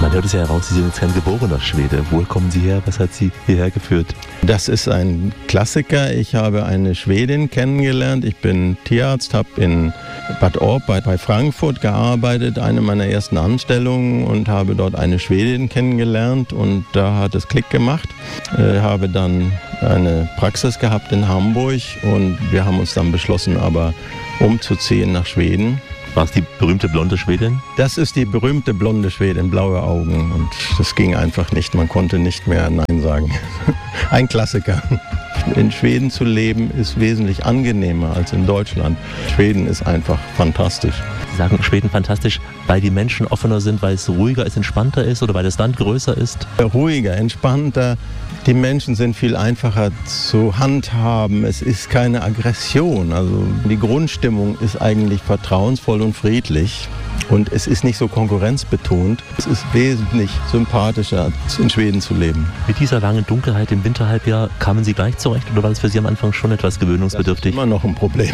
Man hört es ja heraus, Sie sind jetzt kein geborener Schwede. Woher kommen Sie her? Was hat Sie hierher geführt? Das ist ein Klassiker. Ich habe eine Schwedin kennengelernt. Ich bin Tierarzt, habe in Bad Orb bei Frankfurt gearbeitet, eine meiner ersten Anstellungen, und habe dort eine Schwedin kennengelernt, und da hat es Klick gemacht. Habe dann eine Praxis gehabt in Hamburg, und wir haben uns dann beschlossen, aber umzuziehen nach Schweden. War es die berühmte blonde Schwedin? Das ist die berühmte blonde Schwedin, blaue Augen, und das ging einfach nicht. Man konnte nicht mehr Nein sagen. Ein Klassiker. In Schweden zu leben ist wesentlich angenehmer als in Deutschland. Schweden ist einfach fantastisch. Sie sagen Schweden fantastisch, weil die Menschen offener sind, weil es ruhiger ist, entspannter ist oder weil das Land größer ist? Ruhiger, entspannter. Die Menschen sind viel einfacher zu handhaben. Es ist keine Aggression. Also die Grundstimmung ist eigentlich vertrauensvoll und friedlich. Und es ist nicht so konkurrenzbetont. Es ist wesentlich sympathischer, in Schweden zu leben. Mit dieser langen Dunkelheit im Winterhalbjahr kamen Sie gleich zurecht oder war das für Sie am Anfang schon etwas gewöhnungsbedürftig? Das ist immer noch ein Problem.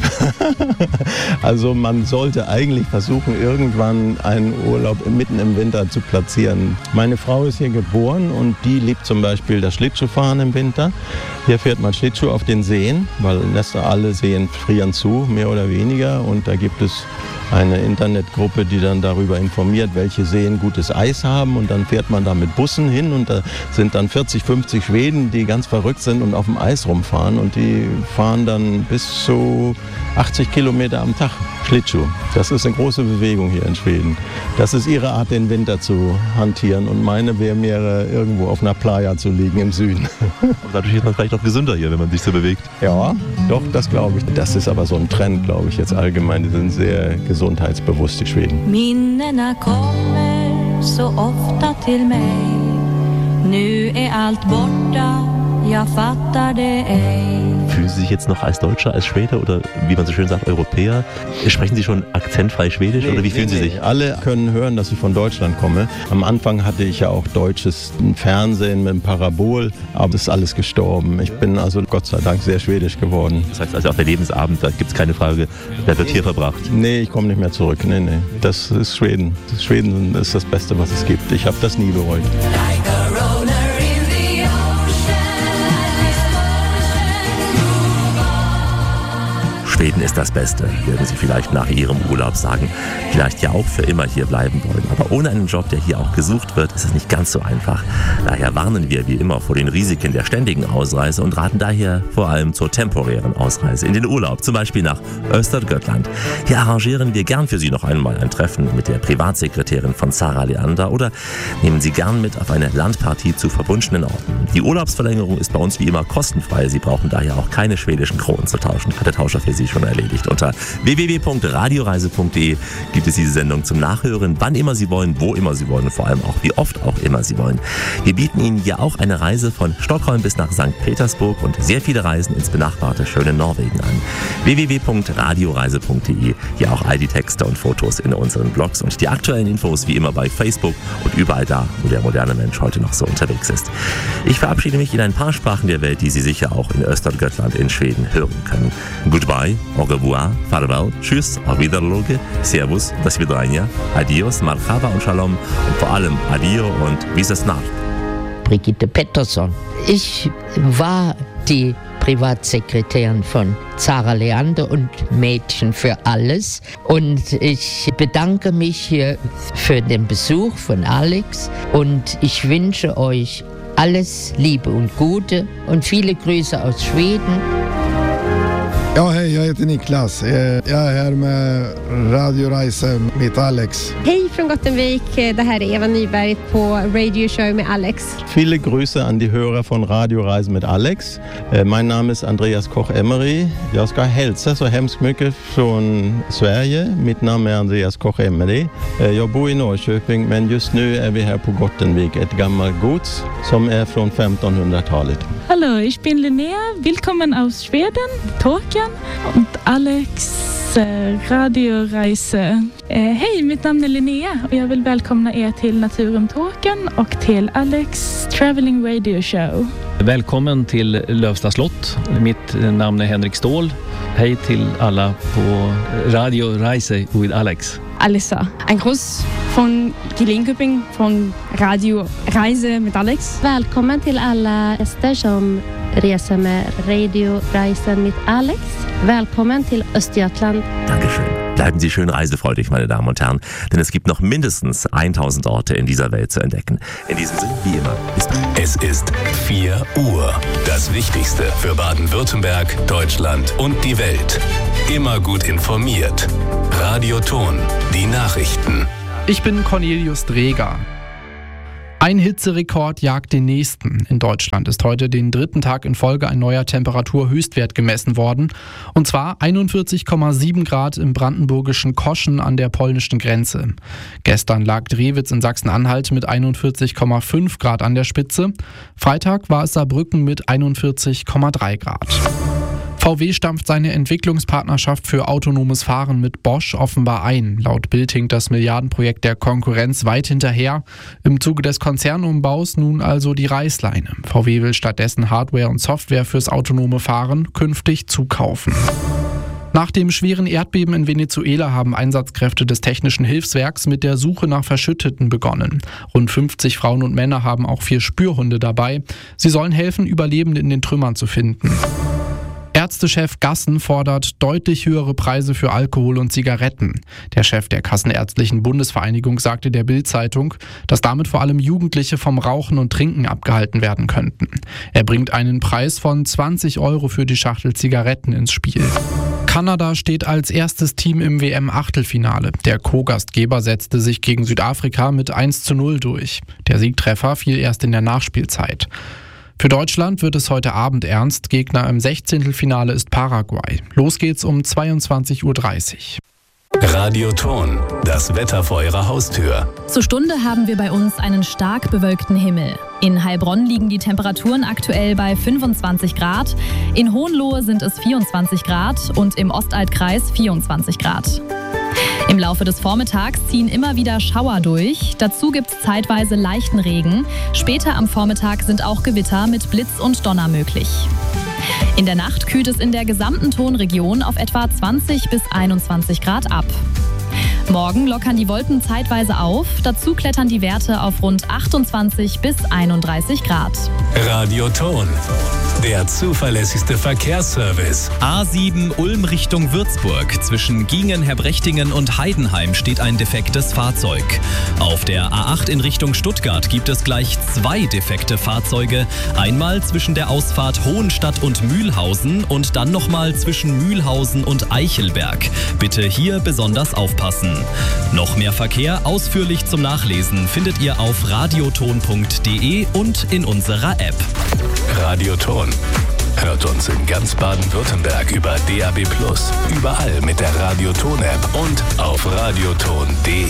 Also man sollte eigentlich versuchen, irgendwann einen Urlaub mitten im Winter zu platzieren. Meine Frau ist hier geboren und die liebt zum Beispiel das Schlittschuhfahren im Winter. Hier fährt man Schlittschuh auf den Seen, weil alle Seen frieren zu, mehr oder weniger. Und da gibt es eine Internetgruppe, die dann darüber informiert, welche Seen gutes Eis haben, und dann fährt man da mit Bussen hin, und da sind dann 40, 50 Schweden, die ganz verrückt sind und auf dem Eis rumfahren, und die fahren dann bis zu 80 Kilometer am Tag Schlittschuh. Das ist eine große Bewegung hier in Schweden. Das ist ihre Art, den Winter zu hantieren, und meine wäre mehr irgendwo auf einer Playa zu liegen im Süden. Und dadurch ist man vielleicht auch gesünder hier, wenn man sich so bewegt. Ja, doch, das glaube ich. Das ist aber so ein Trend, glaube ich, jetzt allgemein. Die sind sehr gesundheitsbewusst, die Schweden. Minnena kommer så ofta till mig. Nu är allt borta, jag fattar det ej. Fühlen Sie sich jetzt noch als Deutscher, als Schwede oder wie man so schön sagt, Europäer? Sprechen Sie schon akzentfrei Schwedisch oder wie fühlen Sie sich? Alle können hören, dass ich von Deutschland komme. Am Anfang hatte ich ja auch deutsches Fernsehen mit einem Parabol, aber es ist alles gestorben. Ich bin also Gott sei Dank sehr schwedisch geworden. Das heißt also auch der Lebensabend, da gibt es keine Frage, der wird hier verbracht? Nee, ich komme nicht mehr zurück. Nee. Das ist Schweden. Schweden ist das Beste, was es gibt. Ich habe das nie bereut. Schweden ist das Beste, werden Sie vielleicht nach Ihrem Urlaub sagen. Vielleicht ja auch für immer hier bleiben wollen. Aber ohne einen Job, der hier auch gesucht wird, ist es nicht ganz so einfach. Daher warnen wir wie immer vor den Risiken der ständigen Ausreise und raten daher vor allem zur temporären Ausreise in den Urlaub, zum Beispiel nach Östergötland. Hier arrangieren wir gern für Sie noch einmal ein Treffen mit der Privatsekretärin von Sara Leander oder nehmen Sie gern mit auf eine Landpartie zu verbundenen Orten. Die Urlaubsverlängerung ist bei uns wie immer kostenfrei. Sie brauchen daher auch keine schwedischen Kronen zu tauschen. Hat der Tauscher für Sie schon erledigt. Unter www.radioreise.de gibt es diese Sendung zum Nachhören, wann immer Sie wollen, wo immer Sie wollen und vor allem auch wie oft auch immer Sie wollen. Wir bieten Ihnen ja auch eine Reise von Stockholm bis nach St. Petersburg und sehr viele Reisen ins benachbarte schöne Norwegen an. www.radioreise.de. Hier auch all die Texte und Fotos in unseren Blogs und die aktuellen Infos wie immer bei Facebook und überall da, wo der moderne Mensch heute noch so unterwegs ist. Ich verabschiede mich in ein paar Sprachen der Welt, die Sie sicher auch in Östergötland in Schweden hören können. Goodbye, au revoir, farewell, tschüss, auf Wiedersehen, servus, das Wiedersehen, adios, marhaba und shalom und vor allem adio und bis snart. Brigitte Pettersson. Ich war die Privatsekretärin von Sara Leander und Mädchen für alles. Und ich bedanke mich hier für den Besuch von Alex und ich wünsche euch alles Liebe und Gute und viele Grüße aus Schweden. Ja, hej, jag heter Niklas. Jag är här med Radioreise med Alex. Hej från Gottenvik, det här är Eva Nyberg på Radio Show med Alex. Viele Grüße an die Hörer von Radioreise mit Alex. Mein Name ist Andreas Koch-Emery. Jag ska hälsa så hemskt mycket från Sverige. Mitt namn är Andreas Koch-Emery. Jag bor i Norrköping, men just nu är vi här på Gottenvik, ett gammalt gods som är från 1500-talet. Hallo, ich bin Linnea. Willkommen aus Schweden, Tokio. Und Alex Radioreise. Hej, mitt namn är Linnea och jag vill välkomna er till Naturum Tåken och till Alex Traveling Radio Show. Välkommen till Lövsta slott. Mitt namn är Henrik Ståhl. Hej till alla på Radio Reise with Alex. Alissa. Ein Gruß från Linköping från Radio Reise med Alex. Välkommen till alla gäster som reser med Radio Reisen mit Alex. Willkommen till Östergötland. Dankeschön. Bleiben Sie schön reisefreudig, meine Damen und Herren, denn es gibt noch mindestens 1000 Orte in dieser Welt zu entdecken. In diesem Sinne, wie immer, bis bald. Es ist 4 Uhr. Das Wichtigste für Baden-Württemberg, Deutschland und die Welt. Immer gut informiert. Radio Ton, die Nachrichten. Ich bin Cornelius Dreger. Ein Hitzerekord jagt den nächsten. In Deutschland ist heute den 3. Tag in Folge ein neuer Temperaturhöchstwert gemessen worden. Und zwar 41,7 Grad im brandenburgischen Koschen an der polnischen Grenze. Gestern lag Drewitz in Sachsen-Anhalt mit 41,5 Grad an der Spitze. Freitag war es Saarbrücken mit 41,3 Grad. VW stampft seine Entwicklungspartnerschaft für autonomes Fahren mit Bosch offenbar ein. Laut Bild hinkt das Milliardenprojekt der Konkurrenz weit hinterher. Im Zuge des Konzernumbaus nun also die Reißleine. VW will stattdessen Hardware und Software fürs autonome Fahren künftig zukaufen. Nach dem schweren Erdbeben in Venezuela haben Einsatzkräfte des Technischen Hilfswerks mit der Suche nach Verschütteten begonnen. Rund 50 Frauen und Männer haben auch 4 Spürhunde dabei. Sie sollen helfen, Überlebende in den Trümmern zu finden. Ärztechef Gassen fordert deutlich höhere Preise für Alkohol und Zigaretten. Der Chef der Kassenärztlichen Bundesvereinigung sagte der Bild-Zeitung, dass damit vor allem Jugendliche vom Rauchen und Trinken abgehalten werden könnten. Er bringt einen Preis von 20 € für die Schachtel Zigaretten ins Spiel. Kanada steht als erstes Team im WM-Achtelfinale. Der Co-Gastgeber setzte sich gegen Südafrika mit 1:0 durch. Der Siegtreffer fiel erst in der Nachspielzeit. Für Deutschland wird es heute Abend ernst. Gegner im 16. Finale ist Paraguay. Los geht's um 22:30 Uhr. Radio Ton, das Wetter vor Ihrer Haustür. Zur Stunde haben wir bei uns einen stark bewölkten Himmel. In Heilbronn liegen die Temperaturen aktuell bei 25 Grad. In Hohenlohe sind es 24 Grad und im Ostaltkreis 24 Grad. Im Laufe des Vormittags ziehen immer wieder Schauer durch. Dazu gibt es zeitweise leichten Regen. Später am Vormittag sind auch Gewitter mit Blitz und Donner möglich. In der Nacht kühlt es in der gesamten Tonregion auf etwa 20 bis 21 Grad ab. Morgen lockern die Wolken zeitweise auf. Dazu klettern die Werte auf rund 28 bis 31 Grad. Radio Ton, der zuverlässigste Verkehrsservice. A7 Ulm Richtung Würzburg. Zwischen Giengen, Herbrechtingen und Heidenheim steht ein defektes Fahrzeug. Auf der A8 in Richtung Stuttgart gibt es gleich 2 defekte Fahrzeuge. Einmal zwischen der Ausfahrt Hohenstadt und Mühlhausen und dann nochmal zwischen Mühlhausen und Eichelberg. Bitte hier besonders aufpassen. Noch mehr Verkehr ausführlich zum Nachlesen findet ihr auf radioton.de und in unserer App. Radio Ton hört uns in ganz Baden-Württemberg über DAB+, überall mit der Radio Ton App und auf radioton.de.